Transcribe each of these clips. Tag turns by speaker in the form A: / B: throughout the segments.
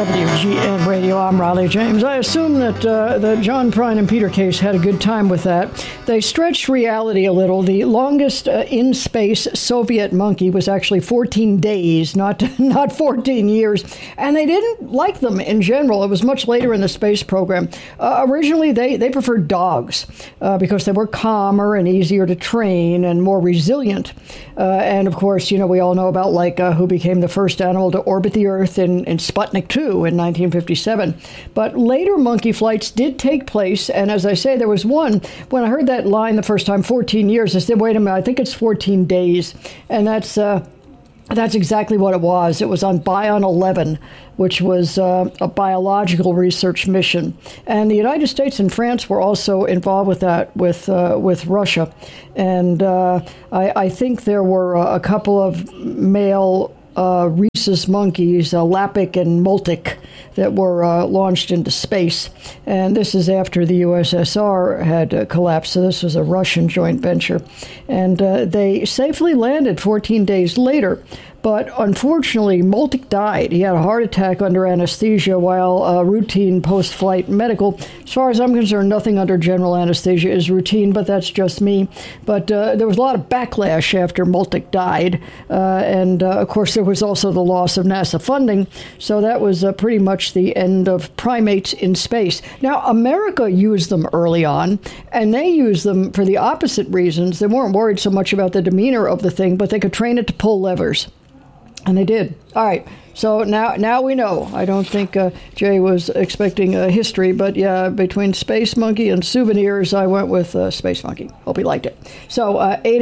A: WGN Radio. I'm Riley James. I assume that John Prine and Peter Case had a good time with that. They stretched reality a little. The longest in-space Soviet monkey was actually 14 days, not 14 years. And they didn't like them in general. It was much later in the space program. Originally, they preferred dogs because they were calmer and easier to train and more resilient. And of course, we all know about Laika, who became the first animal to orbit the Earth in Sputnik 2 in 1957. But later monkey flights did take place, and as I say, there was one, when I heard that line the first time, 14 years, I said, wait a minute, I think it's 14 days. And that's exactly what it was. It was on Bion 11, which was a biological research mission. And the United States and France were also involved with that, with Russia. And I think there were a couple of male rhesus monkeys, Lapik and Multik, that were launched into space. And this is after the USSR had collapsed, so this was a Russian joint venture. And they safely landed 14 days later. But unfortunately, Multik died. He had a heart attack under anesthesia while routine post-flight medical. As far as I'm concerned, nothing under general anesthesia is routine, but that's just me. But there was a lot of backlash after Multik died. And of course, there was also the loss of NASA funding. So that was pretty much the end of primates in space. Now, America used them early on, and they used them for the opposite reasons. They weren't worried so much about the demeanor of the thing, but they could train it to pull levers. And they did. All right. So now we know. I don't think Jay was expecting history, but yeah, between Space Monkey and souvenirs, I went with Space Monkey. Hope he liked it. So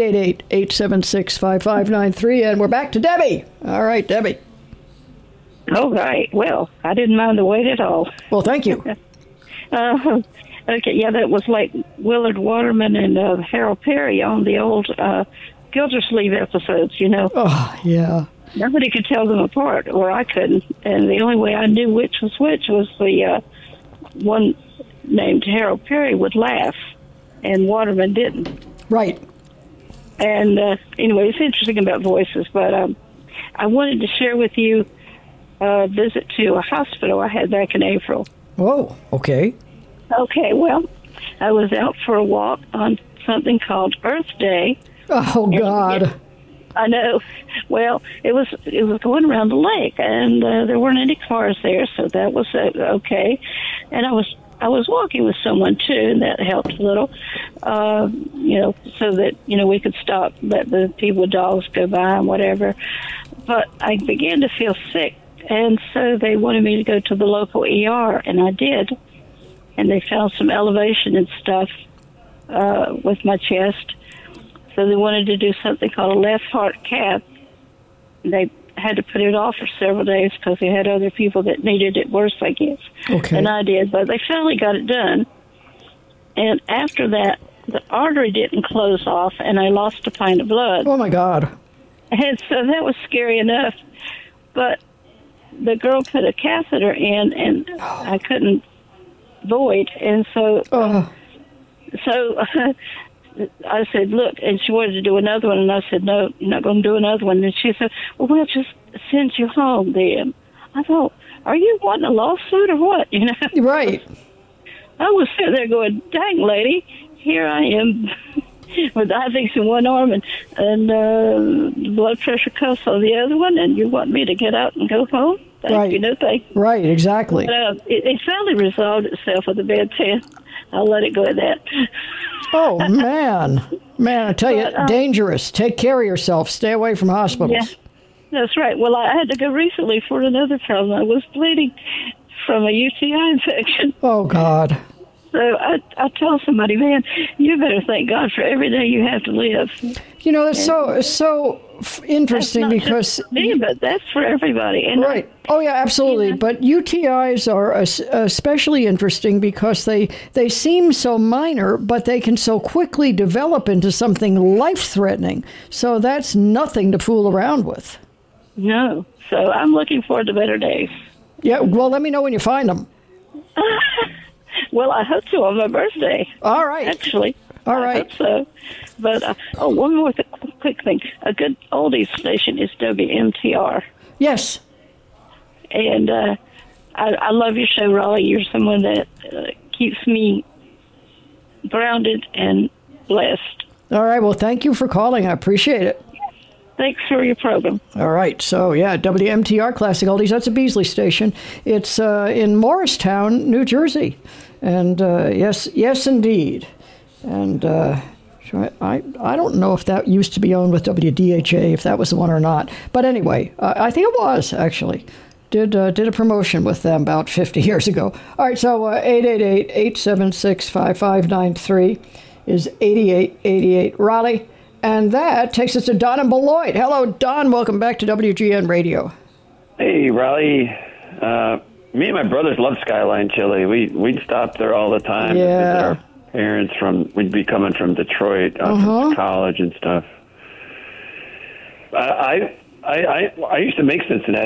A: 888-876-5593, and we're back to Debbie. All right, Debbie.
B: All right. Well, I didn't mind the wait at all.
A: Well, thank you.
B: Okay, yeah, that was like Willard Waterman and Harold Perry on the old Gildersleeve episodes,
A: Oh, yeah.
B: Nobody could tell them apart, or I couldn't. And the only way I knew which was the one named Harold Perry would laugh, and Waterman didn't.
A: Right.
B: And anyway, it's interesting about voices, but I wanted to share with you a visit to a hospital I had back in April.
A: Oh, okay.
B: Okay, well, I was out for a walk on something called Earth Day.
A: Oh, God.
B: I know. Well, it was going around the lake, and there weren't any cars there, so that was okay. And I was walking with someone too, and that helped a little, so that we could stop, let the people with dogs go by and whatever. But I began to feel sick, and so they wanted me to go to the local ER, and I did. And they found some elevation and stuff with my chest. So they wanted to do something called a left heart cath. They had to put it off for several days because they had other people that needed it worse, I guess, than I did. But they finally got it done. And after that, the artery didn't close off, and I lost a pint of blood.
A: Oh, my God.
B: And so that was scary enough. But the girl put a catheter in, and I couldn't void. And so... I said, look, and she wanted to do another one, and I said, no, you're not going to do another one. And she said, well, we'll just send you home then. I thought, are you wanting a lawsuit or what?
A: Right.
B: I was sitting there going, dang, lady, here I am with the Ivix in one arm and blood pressure cuffs on the other one, and you want me to get out and go home? Thank you.
A: Right, exactly.
B: But, it finally resolved itself with a bad test. I'll let it go at that.
A: Oh, man. Man, I tell you, dangerous. Take care of yourself. Stay away from hospitals.
B: Yeah, that's right. Well, I had to go recently for another problem. I was bleeding from a UTI infection.
A: Oh, God.
B: So I tell somebody, man, you better thank God for every day you have to live.
A: That's so interesting because...
B: Just for me, but that's for everybody. And
A: right. Oh, yeah, absolutely. But UTIs are especially interesting because they seem so minor, but they can so quickly develop into something life-threatening. So that's nothing to fool around with.
B: No. So I'm looking forward to better days.
A: Yeah, well, let me know when you find them.
B: Well, I hope so on my birthday.
A: All right.
B: Actually.
A: All right.
B: I hope so. But, one more quick thing. A good oldies station is WMTR.
A: Yes.
B: And I love your show, Raleigh. You're someone that keeps me grounded and blessed.
A: All right. Well, thank you for calling. I appreciate it.
B: Thanks for your program.
A: All right. So, yeah, WMTR Classic Oldies. That's a Beasley station. It's in Morristown, New Jersey. And yes, indeed. And I don't know if that used to be owned with WDHA, if that was the one or not. But anyway, I think it was, actually. Did a promotion with them about 50 years ago. All right, so 888-876-5593 is 8888 Raleigh. And that takes us to Don in Beloit. Hello, Don. Welcome back to WGN Radio.
C: Hey, Raleigh. Me and my brothers loved Skyline Chili. We'd stop there all the time.
A: Yeah.
C: Our parents we'd be coming from Detroit from college and stuff. I used to make Cincinnati